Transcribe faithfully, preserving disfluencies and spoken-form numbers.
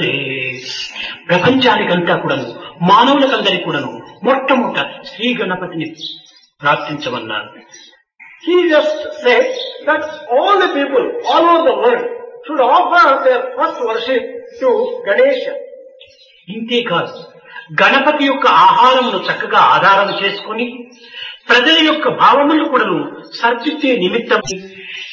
మొదలే ప్రపంచానికంతా కూడాను మానవులకందరికీ కూడాను మొట్టమొదట శ్రీ గణపతిని ప్రార్థించమన్నారు. He just said that all the people all over the world should offer their first worship to Ganesha. ఇంతే కాదు, గణపతి యొక్క ఆహారమును చక్కగా ఆధారం చేసుకొని ప్రజల యొక్క భావములు కూడాను సర్దిద్దే నిమిత్తం